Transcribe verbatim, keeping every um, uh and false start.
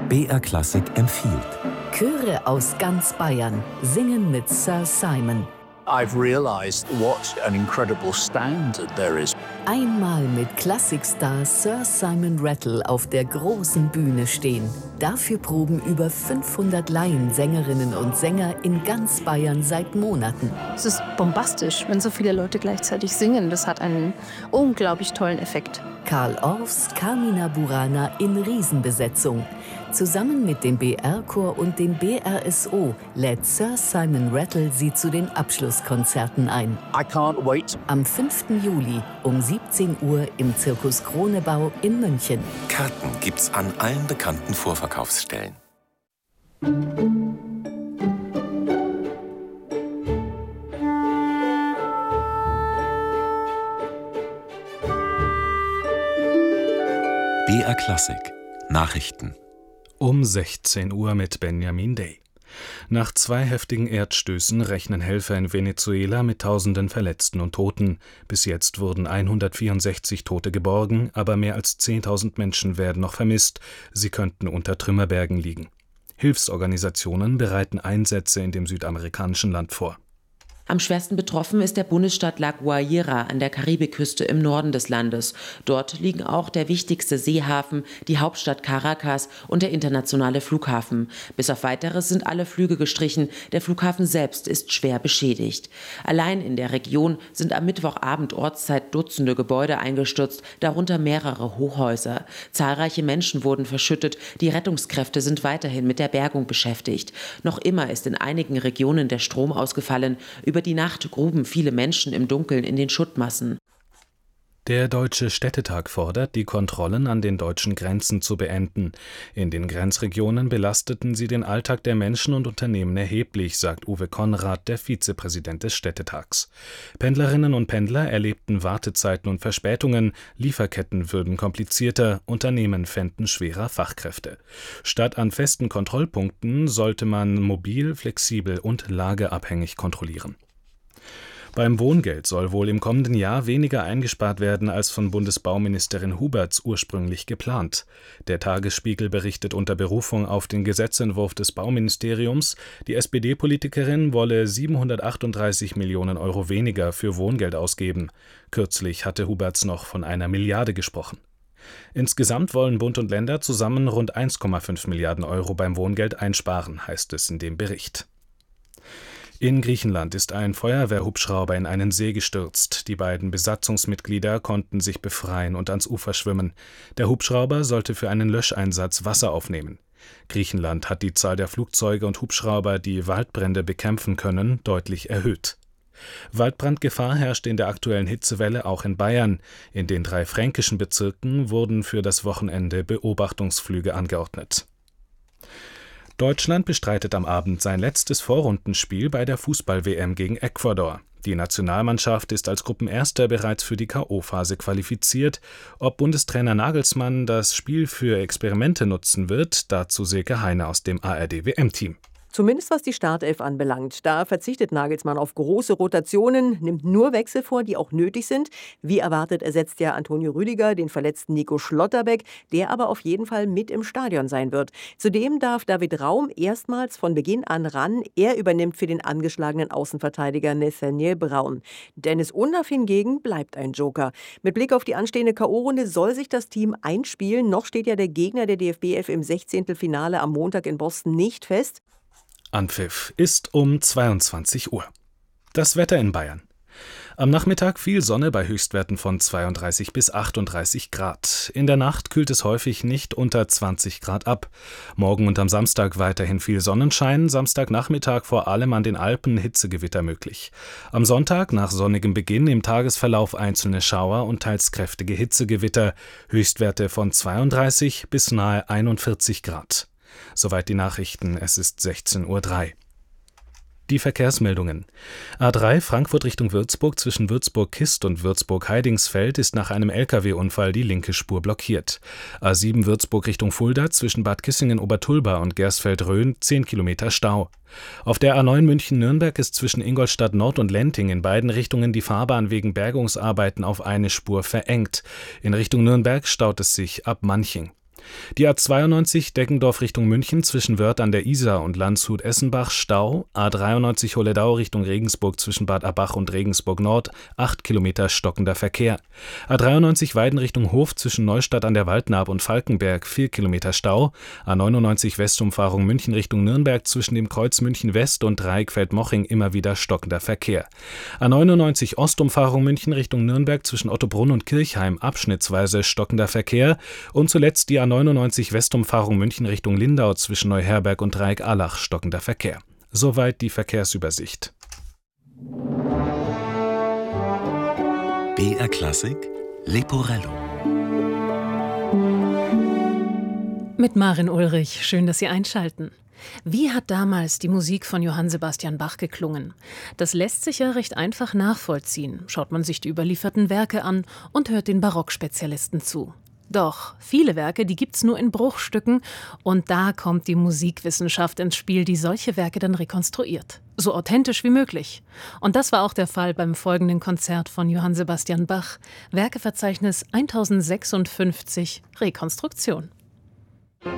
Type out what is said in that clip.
B R Klassik empfiehlt. Chöre aus ganz Bayern singen mit Sir Simon. I've realized what an incredible standard there is. Einmal mit Klassikstar Sir Simon Rattle auf der großen Bühne stehen. Dafür proben über fünfhundert Laiensängerinnen und Sänger in ganz Bayern seit Monaten. Es ist bombastisch, wenn so viele Leute gleichzeitig singen. Das hat einen unglaublich tollen Effekt. Karl Orffs Carmina Burana in Riesenbesetzung. Zusammen mit dem B R-Chor und dem B R S O lädt Sir Simon Rattle sie zu den Abschlusskonzerten ein. I can't wait. Am fünften Juli um siebzehn Uhr im Zirkus Kronebau in München. Karten gibt's an allen bekannten Vorverkaufsstellen. B R Klassik Nachrichten um sechzehn Uhr mit Benjamin Day. Nach zwei heftigen Erdstößen rechnen Helfer in Venezuela mit tausenden Verletzten und Toten. Bis jetzt wurden hundertvierundsechzig Tote geborgen, aber mehr als zehntausend Menschen werden noch vermisst. Sie könnten unter Trümmerbergen liegen. Hilfsorganisationen bereiten Einsätze in dem südamerikanischen Land vor. Am schwersten betroffen ist der Bundesstaat La Guaira an der Karibikküste im Norden des Landes. Dort liegen auch der wichtigste Seehafen, die Hauptstadt Caracas und der internationale Flughafen. Bis auf Weiteres sind alle Flüge gestrichen. Der Flughafen selbst ist schwer beschädigt. Allein in der Region sind am Mittwochabend Ortszeit Dutzende Gebäude eingestürzt, darunter mehrere Hochhäuser. Zahlreiche Menschen wurden verschüttet. Die Rettungskräfte sind weiterhin mit der Bergung beschäftigt. Noch immer ist in einigen Regionen der Strom ausgefallen. Über die Nacht gruben viele Menschen im Dunkeln in den Schuttmassen. Der Deutsche Städtetag fordert, die Kontrollen an den deutschen Grenzen zu beenden. In den Grenzregionen belasteten sie den Alltag der Menschen und Unternehmen erheblich, sagt Uwe Konrad, der Vizepräsident des Städtetags. Pendlerinnen und Pendler erlebten Wartezeiten und Verspätungen, Lieferketten würden komplizierter, Unternehmen fänden schwerer Fachkräfte. Statt an festen Kontrollpunkten sollte man mobil, flexibel und lageabhängig kontrollieren. Beim Wohngeld soll wohl im kommenden Jahr weniger eingespart werden als von Bundesbauministerin Huberts ursprünglich geplant. Der Tagesspiegel berichtet unter Berufung auf den Gesetzentwurf des Bauministeriums, die S P D-Politikerin wolle siebenhundertachtunddreißig Millionen Euro weniger für Wohngeld ausgeben. Kürzlich hatte Huberts noch von einer Milliarde gesprochen. Insgesamt wollen Bund und Länder zusammen rund eins Komma fünf Milliarden Euro beim Wohngeld einsparen, heißt es in dem Bericht. In Griechenland ist ein Feuerwehrhubschrauber in einen See gestürzt. Die beiden Besatzungsmitglieder konnten sich befreien und ans Ufer schwimmen. Der Hubschrauber sollte für einen Löscheinsatz Wasser aufnehmen. Griechenland hat die Zahl der Flugzeuge und Hubschrauber, die Waldbrände bekämpfen können, deutlich erhöht. Waldbrandgefahr herrscht in der aktuellen Hitzewelle auch in Bayern. In den drei fränkischen Bezirken wurden für das Wochenende Beobachtungsflüge angeordnet. Deutschland bestreitet am Abend sein letztes Vorrundenspiel bei der Fußball-W M gegen Ecuador. Die Nationalmannschaft ist als Gruppenerster bereits für die K O-Phase qualifiziert. Ob Bundestrainer Nagelsmann das Spiel für Experimente nutzen wird, dazu Silke Heine aus dem A R D-W M-Team. Zumindest was die Startelf anbelangt. Da verzichtet Nagelsmann auf große Rotationen, nimmt nur Wechsel vor, die auch nötig sind. Wie erwartet ersetzt ja Antonio Rüdiger den verletzten Nico Schlotterbeck, der aber auf jeden Fall mit im Stadion sein wird. Zudem darf David Raum erstmals von Beginn an ran. Er übernimmt für den angeschlagenen Außenverteidiger Nathaniel Braun. Dennis Undaff hingegen bleibt ein Joker. Mit Blick auf die anstehende K O-Runde soll sich das Team einspielen. Noch steht ja der Gegner der D F B elf im Sechzehntelfinale am Montag in Boston nicht fest. Anpfiff ist um zweiundzwanzig Uhr. Das Wetter in Bayern. Am Nachmittag viel Sonne bei Höchstwerten von zweiunddreißig bis achtunddreißig Grad. In der Nacht kühlt es häufig nicht unter zwanzig Grad ab. Morgen und am Samstag weiterhin viel Sonnenschein, Samstagnachmittag vor allem an den Alpen Hitzegewitter möglich. Am Sonntag nach sonnigem Beginn im Tagesverlauf einzelne Schauer und teils kräftige Hitzegewitter, Höchstwerte von zweiunddreißig bis nahe einundvierzig Grad. Soweit die Nachrichten, es ist sechzehn Uhr drei. Die Verkehrsmeldungen. A drei Frankfurt Richtung Würzburg zwischen Würzburg-Kist und Würzburg-Heidingsfeld ist nach einem L K W-Unfall die linke Spur blockiert. A sieben Würzburg Richtung Fulda zwischen Bad Kissingen-Obertulba und Gersfeld-Rhön zehn Kilometer Stau. Auf der A neun München-Nürnberg ist zwischen Ingolstadt Nord und Lenting in beiden Richtungen die Fahrbahn wegen Bergungsarbeiten auf eine Spur verengt. In Richtung Nürnberg staut es sich ab Manching. Die A zweiundneunzig Deggendorf Richtung München zwischen Wörth an der Isar und Landshut-Essenbach Stau, A dreiundneunzig Holledau Richtung Regensburg zwischen Bad Abach und Regensburg Nord, acht Kilometer stockender Verkehr. A dreiundneunzig Weiden Richtung Hof zwischen Neustadt an der Waldnaab und Falkenberg, vier Kilometer Stau. A neunundneunzig Westumfahrung München Richtung Nürnberg zwischen dem Kreuz München West und Dreieck Feldmoching immer wieder stockender Verkehr. A neunundneunzig Ostumfahrung München Richtung Nürnberg zwischen Ottobrunn und Kirchheim abschnittsweise stockender Verkehr. Und zuletzt die A neunundneunzig Westumfahrung München Richtung Lindau zwischen Neuherberg und Dreieck-Allach stockender Verkehr. Soweit die Verkehrsübersicht. B R Klassik Leporello. Mit Marin Ulrich, schön, dass Sie einschalten. Wie hat damals die Musik von Johann Sebastian Bach geklungen? Das lässt sich ja recht einfach nachvollziehen. Schaut man sich die überlieferten Werke an und hört den Barockspezialisten zu. Doch viele Werke, die gibt's nur in Bruchstücken und da kommt die Musikwissenschaft ins Spiel, die solche Werke dann rekonstruiert. So authentisch wie möglich. Und das war auch der Fall beim folgenden Konzert von Johann Sebastian Bach, Werkeverzeichnis tausendsechsundfünfzig, Rekonstruktion.